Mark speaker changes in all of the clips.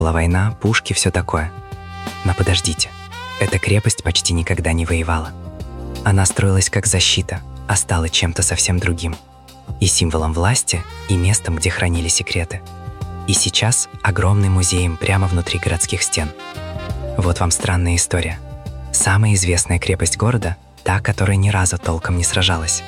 Speaker 1: Была война, пушки, все такое. Но подождите, эта крепость почти никогда не воевала. Она строилась как защита, а стала чем-то совсем другим. И символом власти, и местом, где хранили секреты. И сейчас огромным музеем прямо внутри городских стен. Вот вам странная история. Самая известная крепость города – та, которая ни разу толком не сражалась.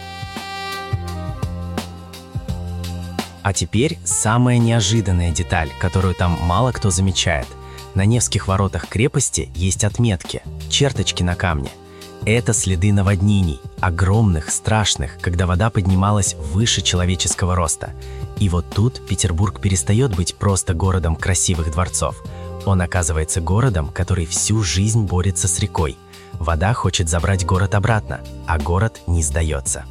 Speaker 2: А теперь самая неожиданная деталь, которую там мало кто замечает. На Невских воротах крепости есть отметки, черточки на камне. Это следы наводнений, огромных, страшных, когда вода поднималась выше человеческого роста. И вот тут Петербург перестает быть просто городом красивых дворцов. Он оказывается городом, который всю жизнь борется с рекой. Вода хочет забрать город обратно, а город не сдается.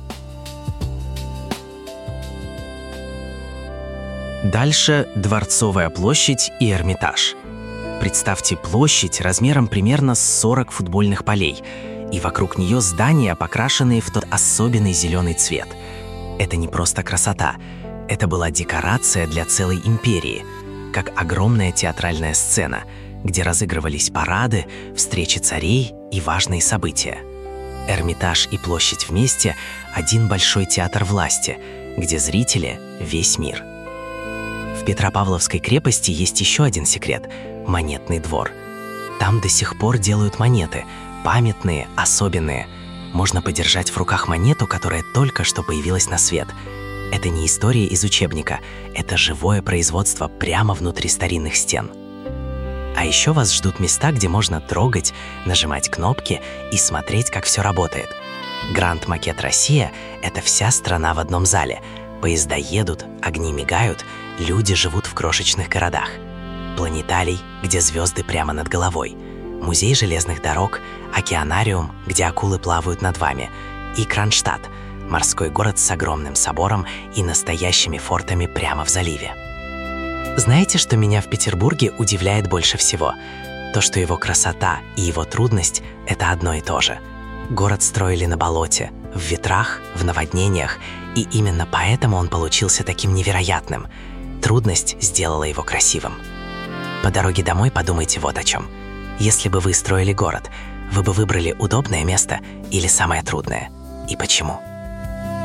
Speaker 2: Дальше Дворцовая площадь и Эрмитаж. Представьте площадь размером примерно 40 футбольных полей, и вокруг нее здания, покрашенные в тот особенный зеленый цвет. Это не просто красота, это была декорация для целой империи, как огромная театральная сцена, где разыгрывались парады, встречи царей и важные события. Эрмитаж и площадь вместе – один большой театр власти, где зрители – весь мир. В Петропавловской крепости есть еще один секрет – монетный двор. Там до сих пор делают монеты, памятные, особенные. Можно подержать в руках монету, которая только что появилась на свет. Это не история из учебника, это живое производство прямо внутри старинных стен. А еще вас ждут места, где можно трогать, нажимать кнопки и смотреть, как все работает. Гранд Макет Россия – это вся страна в одном зале. Поезда едут, огни мигают, люди живут в крошечных городах. Планетарий, где звезды прямо над головой. Музей железных дорог, океанариум, где акулы плавают над вами. И Кронштадт – морской город с огромным собором и настоящими фортами прямо в заливе. Знаете, что меня в Петербурге удивляет больше всего? То, что его красота и его трудность – это одно и то же. Город строили на болоте, в ветрах, в наводнениях, и именно поэтому он получился таким невероятным. Трудность сделала его красивым. По дороге домой подумайте вот о чем. Если бы вы строили город, вы бы выбрали удобное место или самое трудное? И почему?